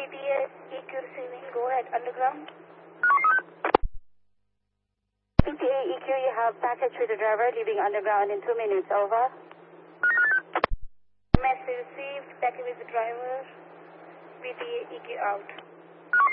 PTA EQ receiving, go ahead, underground. PTA EQ, you have package with the driver leaving underground in 2 minutes, over. Message received, package with the driver, PTA EQ out.